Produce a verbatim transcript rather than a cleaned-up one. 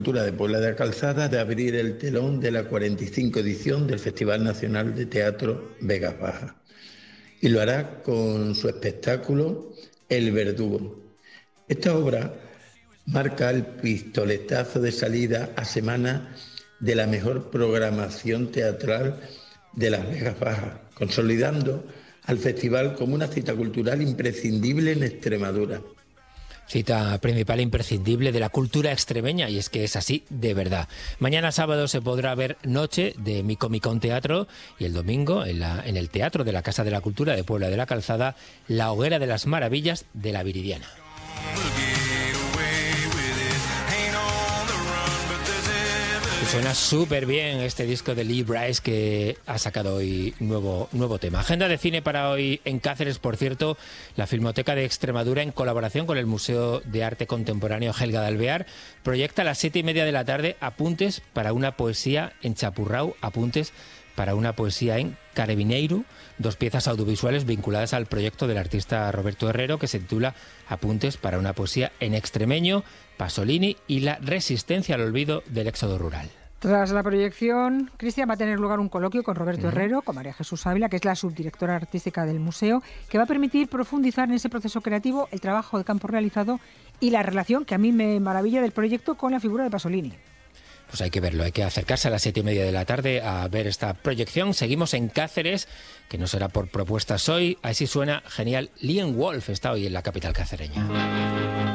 Cultura de Puebla de la Calzada de abrir el telón de la cuarenta y cinco edición del Festival Nacional de Teatro Vegas Bajas. Y lo hará con su espectáculo El Verdugo. Esta obra marca el pistoletazo de salida a semana de la mejor programación teatral de las Vegas Bajas, consolidando al festival como una cita cultural imprescindible en Extremadura. Cita principal imprescindible de la cultura extremeña, y es que es así de verdad. Mañana sábado se podrá ver Noche de Mi Comicón Teatro y el domingo en, la, en el Teatro de la Casa de la Cultura de Puebla de la Calzada, La Hoguera de las Maravillas de la Viridiana. Suena súper bien este disco de Lee Brice que ha sacado hoy nuevo, nuevo tema. Agenda de cine para hoy en Cáceres, por cierto. La Filmoteca de Extremadura, en colaboración con el Museo de Arte Contemporáneo Helga de Alvear, proyecta a las siete y media de la tarde Apuntes para una poesía en Chapurrau, Apuntes para una poesía en Carabineiro, dos piezas audiovisuales vinculadas al proyecto del artista Roberto Herrero, que se titula Apuntes para una poesía en extremeño, Pasolini y la resistencia al olvido del éxodo rural. Tras la proyección, Cristian, va a tener lugar un coloquio con Roberto uh-huh. Herrero, con María Jesús Ávila, que es la subdirectora artística del museo, que va a permitir profundizar en ese proceso creativo, el trabajo de campo realizado y la relación, que a mí me maravilla, del proyecto con la figura de Pasolini. Pues hay que verlo, hay que acercarse a las siete y media de la tarde a ver esta proyección. Seguimos en Cáceres, que no será por propuestas hoy. Así suena genial. Liam Wolf está hoy en la capital cacereña.